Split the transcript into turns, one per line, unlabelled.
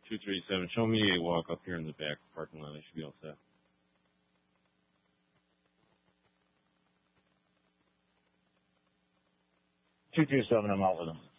237. Show me a walk up here in the back parking lot. I should be all set.
227, I'm out with him.